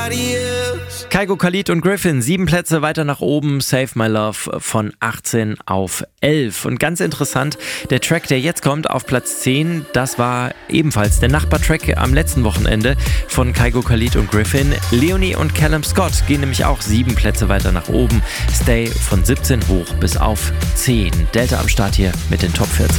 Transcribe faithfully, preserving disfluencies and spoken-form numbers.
Kygo, Khalid und Griffin, sieben Plätze weiter nach oben, Save My Love von achtzehn auf elf. Und ganz interessant, der Track, der jetzt kommt, auf Platz zehn, das war ebenfalls der Nachbartrack am letzten Wochenende von Kygo, Khalid und Griffin. Leonie und Callum Scott gehen nämlich auch sieben Plätze weiter nach oben. Stay von siebzehn hoch bis auf zehn. Delta am Start hier mit den Top vierzig.